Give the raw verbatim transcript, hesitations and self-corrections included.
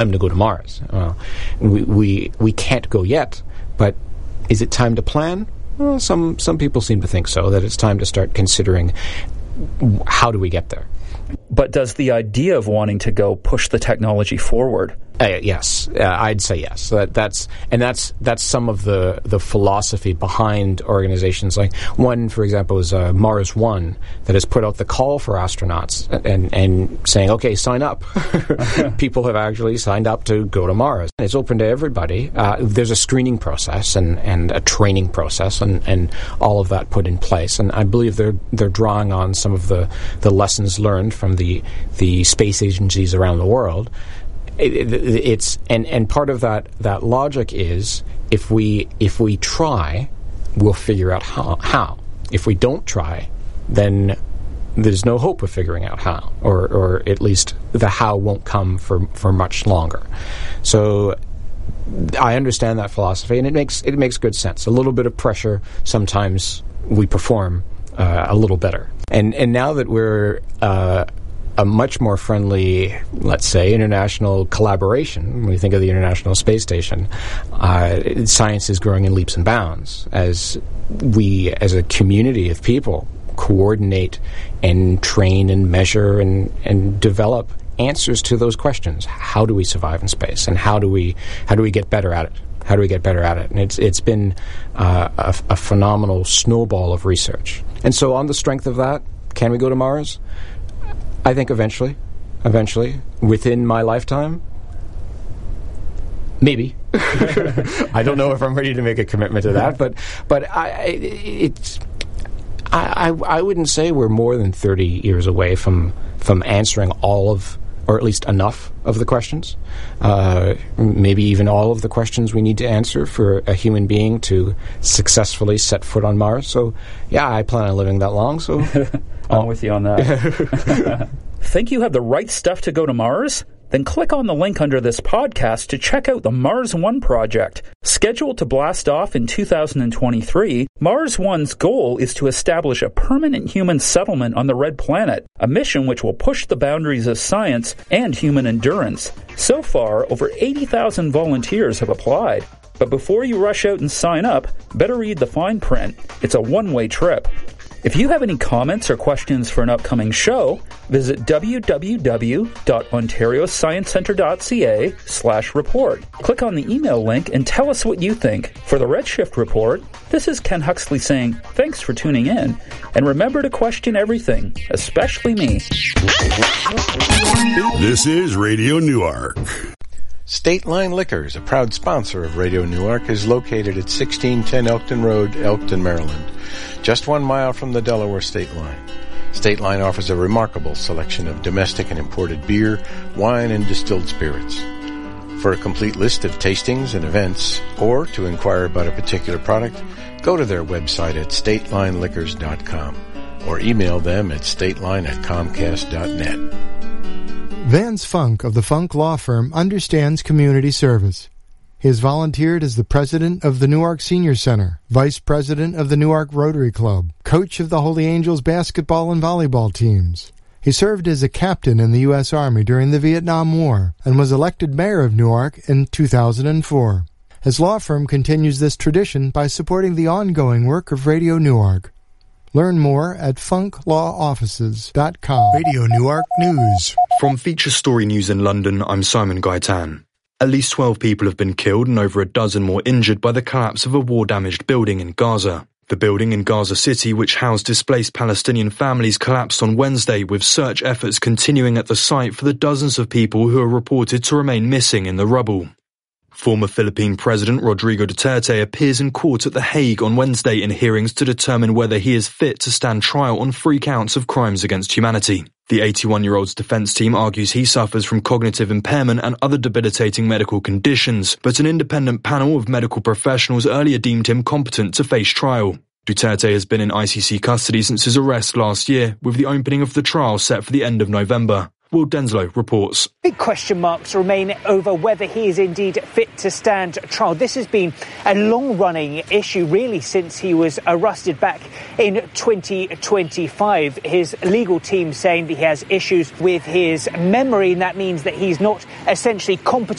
time to go to Mars. Uh, we, we we can't go yet, but is it time to plan? Well, some some people seem to think so, that it's time to start considering how do we get there. But does the idea of wanting to go push the technology forward? Uh, yes, uh, I'd say yes. That, that's and that's that's some of the, the philosophy behind organizations like one, for example, is uh, Mars One, that has put out the call for astronauts and and saying, okay, sign up. People have actually signed up to go to Mars. It's open to everybody. Uh, there's a screening process and, and a training process and, and all of that put in place. And I believe they're they're drawing on some of the, the lessons learned from the the space agencies around the world. It, it, it's and, and part of that, that logic is if we if we try, we'll figure out how, how. If we don't try, then there's no hope of figuring out how, or or at least the how won't come for, for much longer. So I understand that philosophy, and it makes it makes good sense. A little bit of pressure, sometimes we perform uh, a little better. And and now that we're uh, a much more friendly, let's say, international collaboration. When we think of the International Space Station, uh, science is growing in leaps and bounds as we, as a community of people, coordinate and train and measure and, and develop answers to those questions. How do we survive in space, and how do we how do we get better at it? How do we get better at it? And it's it's been uh, a, a phenomenal snowball of research. And so, on the strength of that, can we go to Mars? I think eventually, eventually, within my lifetime, maybe. I don't know if I'm ready to make a commitment to that, but but I it's I, I I wouldn't say we're more than thirty years away from from answering all of, or at least enough of the questions. Uh, maybe even all of the questions we need to answer for a human being to successfully set foot on Mars. So, yeah, I plan on living that long. So. I'm with you on that. Think you have the right stuff to go to Mars? Then click on the link under this podcast to check out the Mars One project. Scheduled to blast off in two thousand twenty-three, Mars One's goal is to establish a permanent human settlement on the Red Planet, a mission which will push the boundaries of science and human endurance. So far, over eighty thousand volunteers have applied. But before you rush out and sign up, better read the fine print. It's a one-way trip. If you have any comments or questions for an upcoming show, visit www.ontariosciencecentre.ca slash report. Click on the email link and tell us what you think. For the Redshift Report, this is Ken Huxley saying thanks for tuning in, and remember to question everything, especially me. This is Radio Newark. State Line Liquors, a proud sponsor of Radio Newark, is located at sixteen ten Elkton Road, Elkton, Maryland, just one mile from the Delaware state line. State Line offers a remarkable selection of domestic and imported beer, wine, and distilled spirits. For a complete list of tastings and events, or to inquire about a particular product, go to their website at state line liquors dot com or email them at stateline at comcast dot net. Vance Funk of the Funk Law Firm understands community service. He has volunteered as the president of the Newark Senior Center, vice president of the Newark Rotary Club, coach of the Holy Angels basketball and volleyball teams. He served as a captain in the U S Army during the Vietnam War and was elected mayor of Newark in two thousand four. His law firm continues this tradition by supporting the ongoing work of Radio Newark. Learn more at funk law offices dot com. Radio Newark News. From Feature Story News in London, I'm Simon Gaitan. At least twelve people have been killed and over a dozen more injured by the collapse of a war-damaged building in Gaza. The building in Gaza City, which housed displaced Palestinian families, collapsed on Wednesday, with search efforts continuing at the site for the dozens of people who are reported to remain missing in the rubble. Former Philippine President Rodrigo Duterte appears in court at The Hague on Wednesday in hearings to determine whether he is fit to stand trial on three counts of crimes against humanity. The eighty-one-year-old's defense team argues he suffers from cognitive impairment and other debilitating medical conditions, but an independent panel of medical professionals earlier deemed him competent to face trial. Duterte has been in I C C custody since his arrest last year, with the opening of the trial set for the end of November. Will Denslow reports. Big question marks remain over whether he is indeed fit to stand trial. This has been a long-running issue, really, since he was arrested back in twenty twenty-five. His legal team saying that he has issues with his memory, and that means that he's not essentially competent